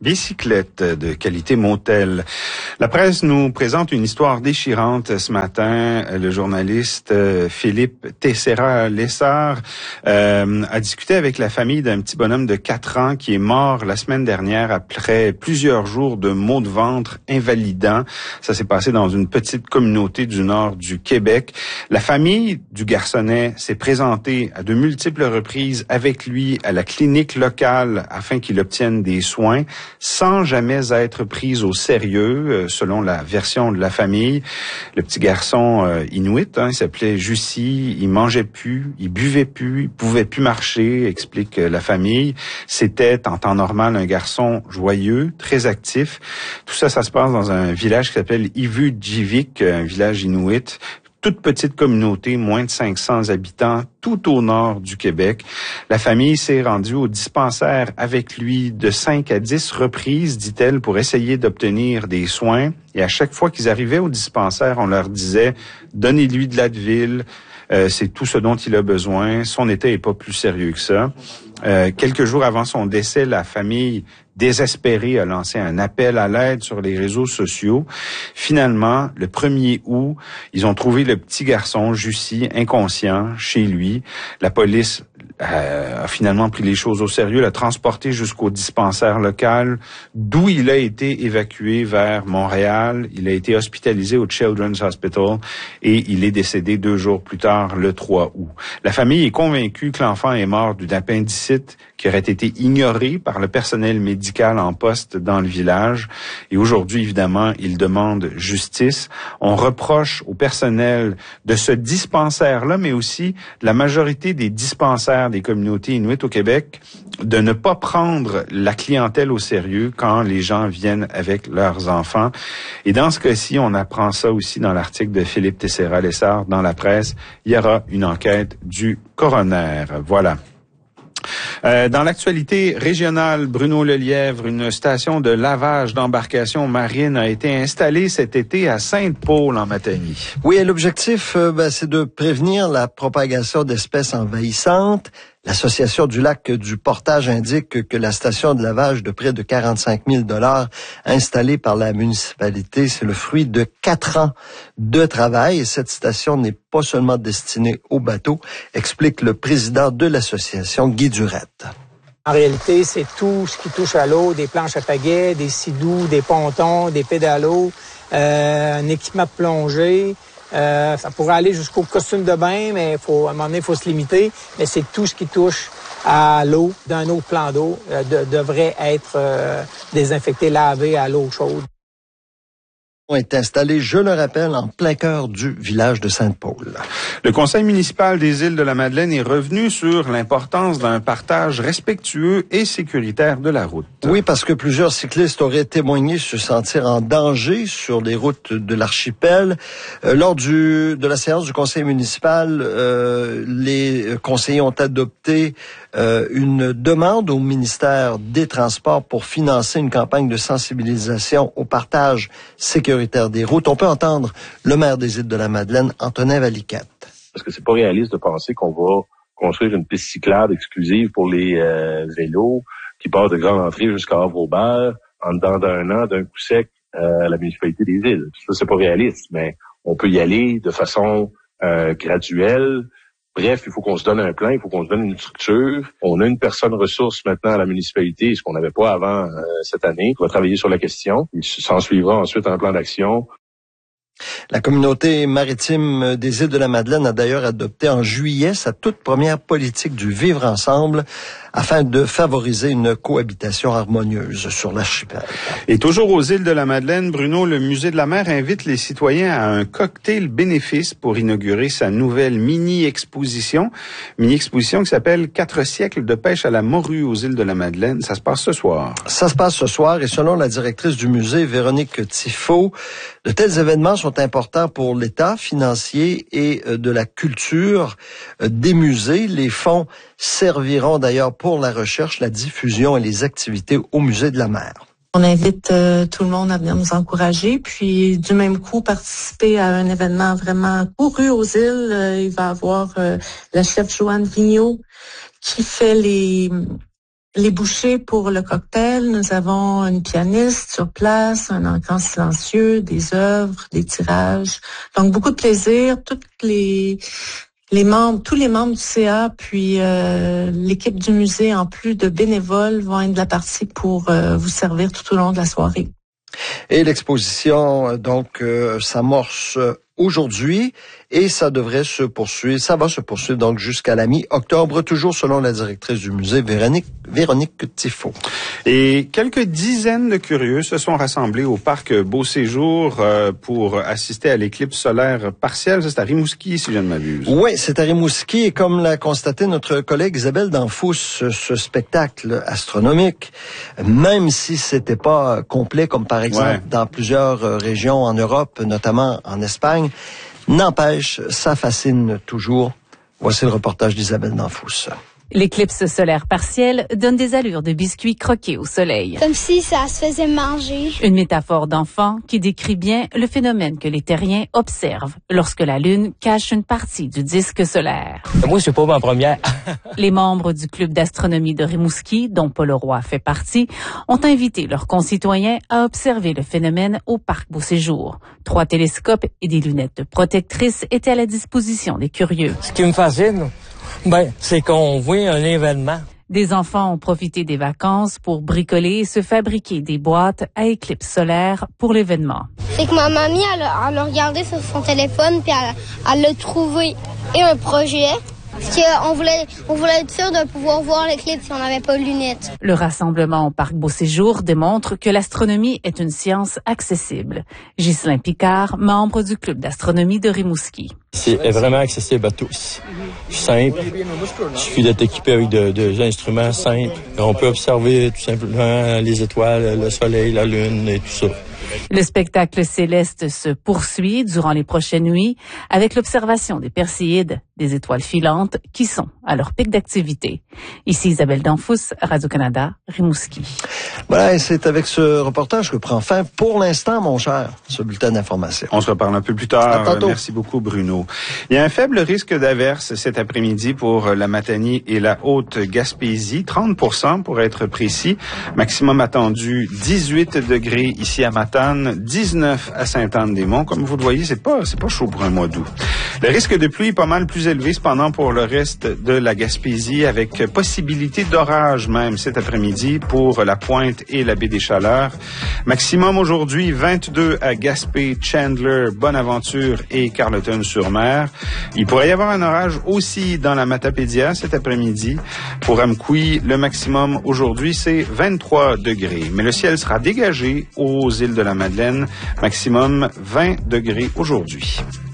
Bicyclette de qualité motel. La presse nous présente une histoire déchirante ce matin. Le journaliste Philippe Teixeira-Lessard a discuté avec la famille d'un petit bonhomme de 4 ans qui est mort la semaine dernière après plusieurs jours de maux de ventre invalidants. Ça s'est passé dans une petite communauté du nord du Québec. La famille du garçonnet s'est présentée à de multiples reprises avec lui à la clinique locale afin qu'il obtienne des soins, sans jamais être prise au sérieux, selon la version de la famille. Le petit garçon inuit, il s'appelait Jussi, il mangeait plus, il buvait plus, il pouvait plus marcher, explique la famille. C'était, en temps normal, un garçon joyeux, très actif. Tout ça, ça se passe dans un village qui s'appelle Ivujivik, un village inuit. Toute petite communauté, moins de 500 habitants, tout au nord du Québec. La famille s'est rendue au dispensaire avec lui de 5 à 10 reprises, dit-elle, pour essayer d'obtenir des soins. Et à chaque fois qu'ils arrivaient au dispensaire, on leur disait « Donnez-lui de l'Advil, c'est tout ce dont il a besoin. Son état est pas plus sérieux que ça. » Quelques jours avant son décès, la famille désespérée a lancé un appel à l'aide sur les réseaux sociaux. Finalement, le 1er août, ils ont trouvé le petit garçon, Jussi, inconscient, chez lui. La police a finalement pris les choses au sérieux, l'a transporté jusqu'au dispensaire local, d'où il a été évacué vers Montréal. Il a été hospitalisé au Children's Hospital et il est décédé 2 jours plus tard, le 3 août. La famille est convaincue que l'enfant est mort d'une appendicite qui aurait été ignorée par le personnel médical en poste dans le village. Et aujourd'hui, évidemment, ils demandent justice. On reproche au personnel de ce dispensaire-là, mais aussi de la majorité des dispensaires des communautés inuites au Québec, de ne pas prendre la clientèle au sérieux quand les gens viennent avec leurs enfants. Et dans ce cas-ci, on apprend ça aussi dans l'article de Philippe Teixeira-Lessard dans la presse. Il y aura une enquête du coroner. Voilà. Dans l'actualité régionale, Bruno Lelièvre, une station de lavage d'embarcations marines a été installée cet été à Sainte-Paule en Matagny. Oui, et l'objectif, c'est de prévenir la propagation d'espèces envahissantes. L'Association du lac du Portage indique que la station de lavage de près de 45 000 $ installée par la municipalité, c'est le fruit de 4 ans de travail. Et cette station n'est pas seulement destinée aux bateaux, explique le président de l'association, Guy Durette. En réalité, c'est tout ce qui touche à l'eau, des planches à pagaie, des sidous, des pontons, des pédalos, un équipement de plongée. Ça pourrait aller jusqu'au costume de bain, mais à un moment donné, il faut se limiter. Mais c'est tout ce qui touche à l'eau d'un autre plan d'eau devrait être désinfecté, lavé à l'eau chaude. Est installé, je le rappelle, en plein cœur du village de Sainte-Paule. Le conseil municipal des Îles-de-la-Madeleine est revenu sur l'importance d'un partage respectueux et sécuritaire de la route. Oui, parce que plusieurs cyclistes auraient témoigné se sentir en danger sur les routes de l'archipel. Lors de la séance du conseil municipal, les conseillers ont adopté une demande au ministère des Transports pour financer une campagne de sensibilisation au partage sécuritaire des routes. On peut entendre le maire des Îles-de-la-Madeleine, Antonin Valicate. Parce que c'est pas réaliste de penser qu'on va construire une piste cyclable exclusive pour les vélos qui part de Grande Entrée jusqu'à Havre-Aubert en dedans d'un an, d'un coup sec, à la municipalité des Îles. Ça, c'est pas réaliste, mais on peut y aller de façon graduelle. Bref, il faut qu'on se donne un plan, il faut qu'on se donne une structure. On a une personne ressource maintenant à la municipalité, ce qu'on n'avait pas avant cette année, qui va travailler sur la question. Il s'en suivra ensuite un plan d'action. La communauté maritime des Îles-de-la-Madeleine a d'ailleurs adopté en juillet sa toute première politique du vivre ensemble afin de favoriser une cohabitation harmonieuse sur l'archipel. Et toujours aux Îles-de-la-Madeleine, Bruno, le Musée de la mer invite les citoyens à un cocktail bénéfice pour inaugurer sa nouvelle mini-exposition qui s'appelle 4 siècles de pêche à la morue aux Îles-de-la-Madeleine. Ça se passe ce soir. Ça se passe ce soir et selon la directrice du musée, Véronique Tifo, de tels événements sont importants pour l'État financier et de la culture des musées. Les fonds serviront d'ailleurs pour la recherche, la diffusion et les activités au Musée de la mer. On invite tout le monde à venir nous encourager, puis du même coup participer à un événement vraiment couru aux îles. Il va y avoir la chef Joanne Vigneault qui fait les les bouchées pour le cocktail. Nous avons une pianiste sur place, un encran silencieux, des œuvres, des tirages. Donc, beaucoup de plaisir. Tous les membres du CA, puis l'équipe du musée, en plus de bénévoles, vont être de la partie pour vous servir tout au long de la soirée. Et l'exposition, donc, s'amorce aujourd'hui et ça devrait se poursuivre. Ça va se poursuivre donc jusqu'à la mi-octobre, toujours selon la directrice du musée, Véronique Tifo. Et quelques dizaines de curieux se sont rassemblés au parc Beau-Séjour pour assister à l'éclipse solaire partielle. C'est à Rimouski, si je ne m'abuse. Oui, c'est à Rimouski et comme l'a constaté notre collègue Isabelle Danfous, ce spectacle astronomique, même si c'était pas complet comme par exemple dans plusieurs régions en Europe, notamment en Espagne, n'empêche, ça fascine toujours. Voici le reportage d'Isabelle Danfous. L'éclipse solaire partielle donne des allures de biscuits croqués au soleil. Comme si ça se faisait manger. Une métaphore d'enfant qui décrit bien le phénomène que les terriens observent lorsque la Lune cache une partie du disque solaire. Moi, je suis pas ma première. Les membres du club d'astronomie de Rimouski, dont Paul Roy fait partie, ont invité leurs concitoyens à observer le phénomène au parc Beau-Séjour. 3 télescopes et des lunettes protectrices étaient à la disposition des curieux. Ce qui me fascine, c'est qu'on voit un événement. Des enfants ont profité des vacances pour bricoler et se fabriquer des boîtes à éclipse solaire pour l'événement. C'est que ma mamie, elle a regardé sur son téléphone puis elle a trouvé un projet. Parce qu'on voulait être sûr de pouvoir voir l'éclipse si on n'avait pas de lunettes. Le rassemblement au parc Beau-Séjour démontre que l'astronomie est une science accessible. Ghislain Picard, membre du club d'astronomie de Rimouski. C'est vraiment accessible à tous. Simple. Il suffit d'être équipé avec des instruments simples. On peut observer tout simplement les étoiles, le soleil, la lune et tout ça. Le spectacle céleste se poursuit durant les prochaines nuits avec l'observation des Perséides, des étoiles filantes qui sont à leur pic d'activité. Ici Isabelle Danfous, Radio-Canada, Rimouski. Voilà, et c'est avec ce reportage que prend fin pour l'instant, mon cher, ce bulletin d'information. On se reparle un peu plus tard. À tantôt. Merci beaucoup, Bruno. Il y a un faible risque d'averse cet après-midi pour la Matanie et la Haute-Gaspésie, 30% pour être précis. Maximum attendu 18 degrés ici à Matane, 19 à Sainte-Anne-des-Monts. Comme vous le voyez, c'est pas chaud pour un mois d'août. Le risque de pluie est pas mal plus élevé cependant pour le reste de la Gaspésie, avec possibilité d'orage même cet après-midi pour la Pointe et la baie des Chaleurs. Maximum aujourd'hui 22 à Gaspé, Chandler, Bonaventure et Carleton-sur-Mer. Il pourrait y avoir un orage aussi dans la Matapédia cet après-midi. Pour Amqui, le maximum aujourd'hui c'est 23 degrés. Mais le ciel sera dégagé aux îles de la Madeleine. Maximum 20 degrés aujourd'hui.